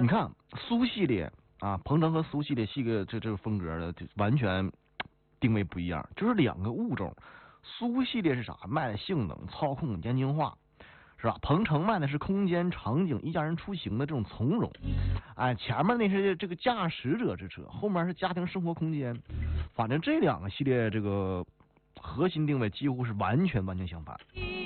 看苏系列啊，鹏程和苏系列这个风格的完全定位不一样，就是两个物种。苏系列是啥？卖的性能、操控、年轻化，是吧？鹏程卖的是空间、场景、一家人出行的这种从容。哎，前面那是这个驾驶者之车，后面是家庭生活空间。反正这两个系列这个核心定位几乎是完全相反。